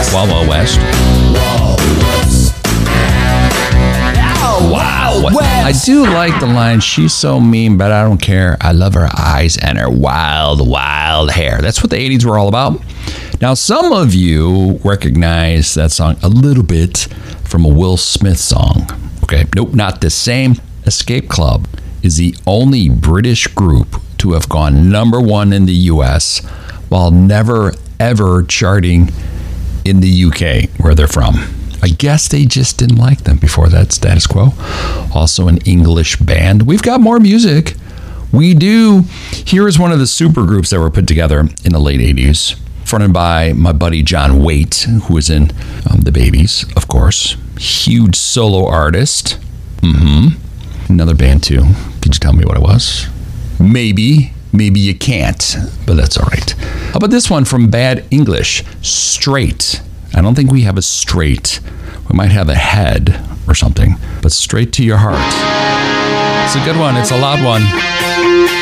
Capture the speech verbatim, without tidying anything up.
Wild Wild West. Wow. I do like the line, she's so mean, but I don't care. I love her eyes and her wild, wild hair. That's what the eighties were all about. Now, some of you recognize that song a little bit from a Will Smith song. Okay, nope, not the same. Escape Club is the only British group to have gone number one in the U S while never, ever charting in the U K, where they're from. I guess they just didn't like them before that status quo. Also an English band. We've got more music. We do. Here is one of the super groups that were put together in the late eighties, fronted by my buddy John Waite, who was in um, The Babies, of course. Huge solo artist. Mm-hmm. Another band, too. Could you tell me what it was? Maybe. Maybe you can't, but that's all right. How about this one from Bad English? Straight. I don't think we have a straight. We might have a head or something, but straight to your heart. It's a good one. It's a loud one.